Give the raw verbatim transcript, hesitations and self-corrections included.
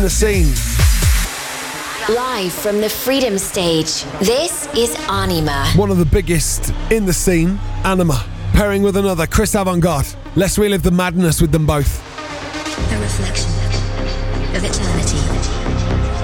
The scene. Live from the Freedom Stage, this is Anima. One of the biggest in the scene, Anima, pairing with another, Chris Avantgarde. Let's relive the madness with them both. A reflection of eternity.